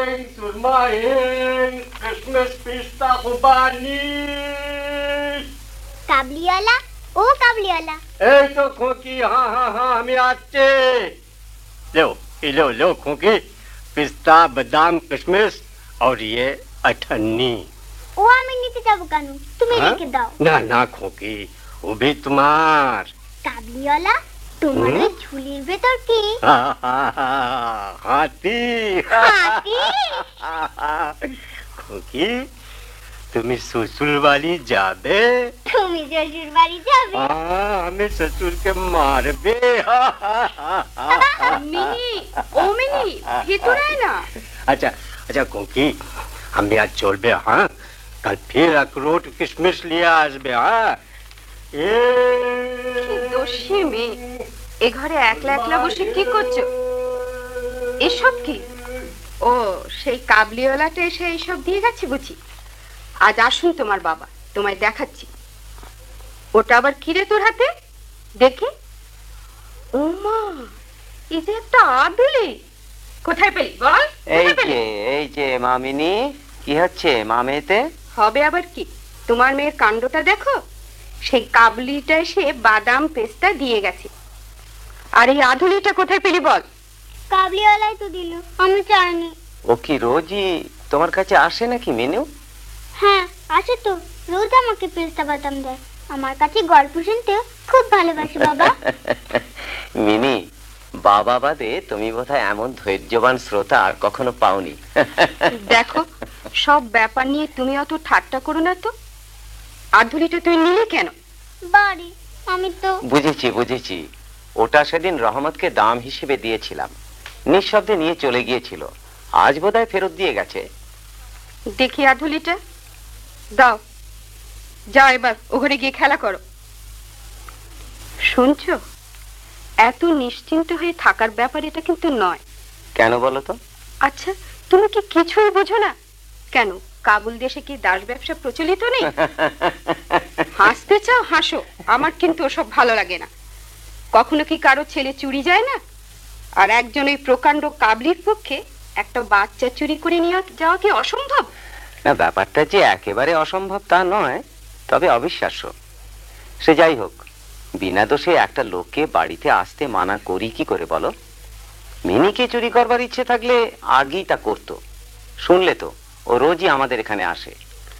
Christmas पिस्ता खुबानी কাবলিওয়ালা ও কাবলিওয়ালা এই তো खोकी हाँ हाँ हाँ हमें आते लो लो खोकी पिस्ता बादाम किशमिश और ये अठन्नी ও আমি নিতে যাবো কেন তুমি রেখে দাও ना ना खोकी वो भी तुम्हार কাবলিওয়ালা তোমার ওই ঝুলির ভেতর কি हाथी হাতি खोकी তুমি শ্বশুর বাড়ি যাবে তুমি শ্বশুর বাড়ি যাবে আমি শ্বশুরকে মারবে মিনি ও মিনি ভেতরে আয় না। अच्छा अच्छा खोकी हमें आज चलबे हाँ कल फिर अखरोट किशमिश लिए आसबे हाँ কি দোষী মেয়ে, এ ঘরে একলা একলা বসে কি করছো? এসব কি? ও সেই কাবলিওয়ালাটা এসে এইসব দিয়ে গেছে বুঝি। আজ আসুন তোমার বাবা, তোমায় দেখাচ্ছি। ওটা আবার কিরে তোর হাতে দেখি। ও মা, এই যে একটা আদুলি, কোথায় পেলি বল? এই যে মামিনি, কি হচ্ছে মামেতে? হবে আবার কি, তোমার মেয়ের কাণ্ডটা দেখো। সেই কাবলিটা এসে বাদাম পেস্তা দিয়ে গেছে। আর এই আধুলিটা কোথায় পেলি বল? কাবলিওয়ালাই তো দিল, আমি চাইনি। ও কি রোজই তোমার কাছে আসে নাকি মিনু? হ্যাঁ আসে তো, রোজ আমাকে পেস্তা বাদাম দেয়। আমার কাছে গল্প শুনতে খুব ভালোবাসে বাবা। মিনি, বাবা বাদে তুমি বোধহয় এমন ধৈর্যবান শ্রোতা আর কখনো পাওনি। দেখো, সব ব্যাপার নিয়ে তুমি অত ঠাট্টা করো না তো। আধুলিটা তুই নিলি কেন? বাড়ি আমি তো বুঝেছি, ওটা সেদিন রহমতকে দাম হিসেবে দিয়েছিলাম, নিঃশব্দে নিয়ে চলে গিয়েছিল। আজ বোধহয় ফেরত দিয়ে গেছে। দেখি আধুলিটা দাও, যাও এবার ওখানে গিয়ে খেলা করো। শুনছো, এত নিশ্চিন্ত হয়ে থাকার ব্যাপার এটা কিন্তু নয়। কেন বলো তো? আচ্ছা, তুমি কি কিছুই বোঝো না? কেন, কাবুল দেশে কি দাস ব্যবসা প্রচলিত নেই? হাসতে চাও হাসো, আমার কিন্তু ওসব ভালো লাগে না। কখনো কি কারো ছেলে চুরি যায় না? আর একজন ওই প্রকাণ্ড কাবলির পক্ষে একটা বাচ্চা চুরি করে নিয়ে যাওয়া কি অসম্ভব? না, ব্যাপারটা যে একেবারে অসম্ভব তা নয়, তবে অবিশ্বাস্য। সে যাই হোক, বিনা দোষে একটা লোককে বাড়িতে আসতে মানা করি কি করে বলো? মিনিকে চুরি করবার ইচ্ছে থাকলে আগেই তা করতো। শুনলে তো, ও রোজই আমাদের এখানে আসে।